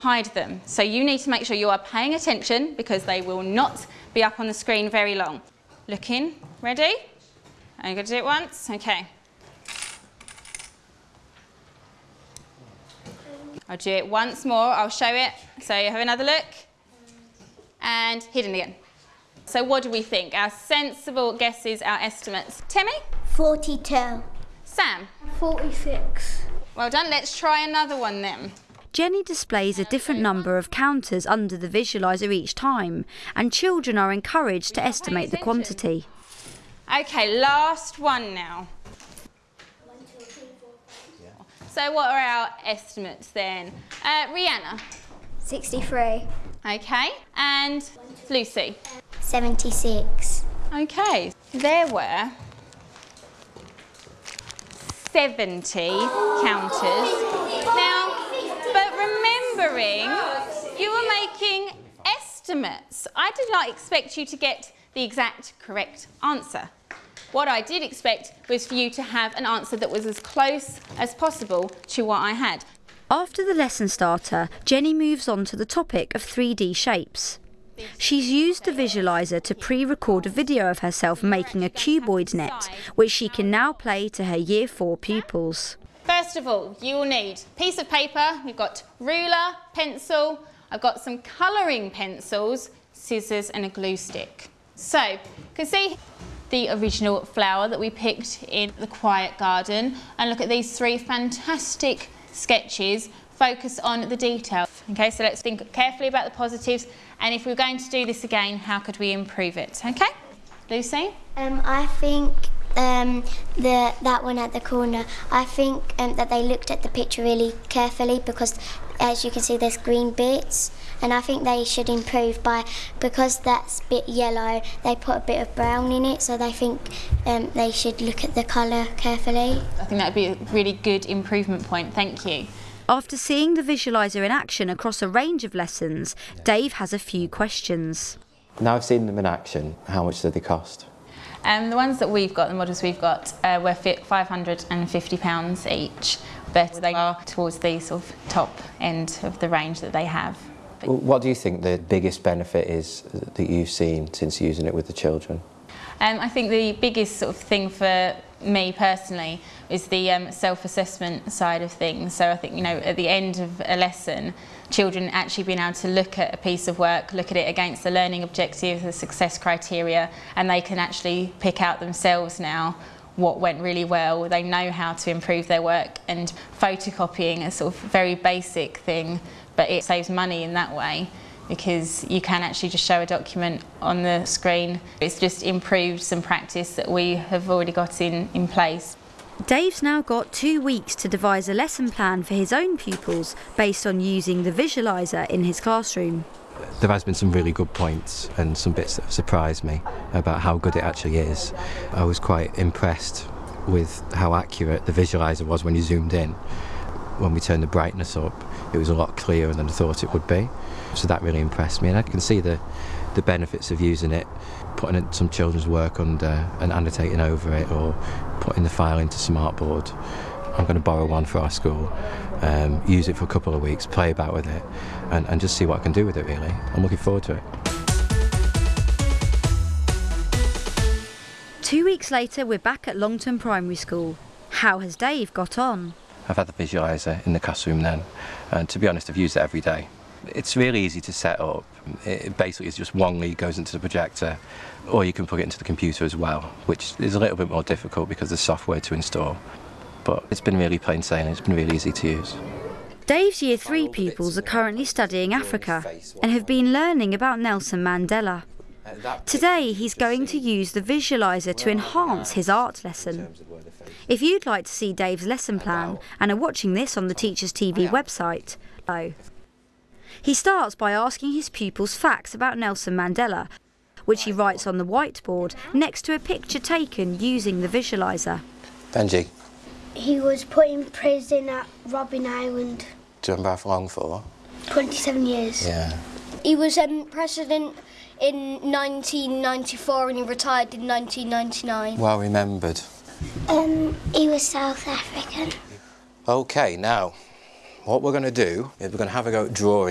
hide them. So you need to make sure you are paying attention because they will not be up on the screen very long. Looking, ready? I'm going to do it once, okay. I'll do it once more, I'll show it. So you have another look. And hidden again. So what do we think? Our sensible guesses, our estimates. Temmie? 42. Sam? 46. Well done, let's try another one then. Jenny displays a different number of counters under the visualiser each time, and children are encouraged to estimate the quantity. Okay, last one now. So what are our estimates then? Rihanna? 63. Okay, and Lucy? 76. Okay, there were 70 counters. Now, but remembering, you were making estimates. I did not expect you to get the exact correct answer. What I did expect was for you to have an answer that was as close as possible to what I had. After the lesson starter, Jenny moves on to the topic of 3D shapes. She's used the visualiser to pre-record a video of herself making a cuboid net, which she can now play to her Year 4 pupils. First of all, you will need a piece of paper. We've got ruler, pencil. I've got some colouring pencils, scissors and a glue stick. So, you can see the original flower that we picked in the quiet garden, and look at these 3 fantastic sketches. Focus on the detail. Okay, so let's think carefully about the positives, and if we're going to do this again, how could we improve it? Okay, Lucy? I think that one at the corner, I think that they looked at the picture really carefully, because as you can see there's green bits, and I think they should improve by, because that's a bit yellow, they put a bit of brown in it, so they think they should look at the colour carefully. I think that would be a really good improvement point, thank you. After seeing the visualiser in action across a range of lessons, Dave has a few questions. Now I've seen them in action, how much do they cost? The ones that we've got, the models we've got, were £550 each, but they are towards the sort of top end of the range that they have. Well, what do you think the biggest benefit is that you've seen since using it with the children? I think the biggest sort of thing for me personally is the self-assessment side of things. So I think, you know, at the end of a lesson, children actually being able to look at a piece of work, look at it against the learning objectives, the success criteria, and they can actually pick out themselves now what went really well. They know how to improve their work, and photocopying is sort of a very basic thing, but it saves money in that way, because you can actually just show a document on the screen. It's just improved some practice that we have already got in place. Dave's now got 2 weeks to devise a lesson plan for his own pupils based on using the visualiser in his classroom. There has been some really good points and some bits that have surprised me about how good it actually is. I was quite impressed with how accurate the visualiser was when you zoomed in. When we turned the brightness up, it was a lot clearer than I thought it would be. So that really impressed me, and I can see the benefits of using it, putting some children's work under and annotating over it, or putting the file into Smartboard. I'm going to borrow one for our school, use it for a couple of weeks, play about with it, and just see what I can do with it, really. I'm looking forward to it. 2 weeks later, we're back at Longton Primary School. How has Dave got on? I've had the visualiser in the classroom then, and to be honest, I've used it every day. It's really easy to set up. It basically is just one lead goes into the projector, or you can plug it into the computer as well, which is a little bit more difficult because there's software to install. But it's been really plain sailing, it's been really easy to use. Dave's Year 3 pupils are currently studying Africa and have been learning about Nelson Mandela. Today he's going to use the visualiser to enhance his art lesson. If you'd like to see Dave's lesson plan and are watching this on the Teachers TV website, he starts by asking his pupils facts about Nelson Mandela, which he writes on the whiteboard next to a picture taken using the visualiser. Benji. He was put in prison at Robben Island. Do you remember how long for? 27 years. Yeah. He was president in 1994 and he retired in 1999. Well remembered. He was South African. OK, now, what we're going to do is we're going to have a go at drawing.